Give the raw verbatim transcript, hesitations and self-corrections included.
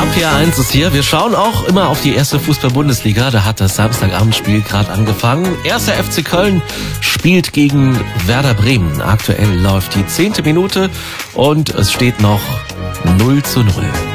Top P R eins ist hier. Wir schauen auch immer auf die erste Fußball-Bundesliga. Da hat das Samstagabendspiel gerade angefangen. Erster F C Köln spielt gegen Werder Bremen. Aktuell läuft die zehnte Minute und es steht noch null zu null.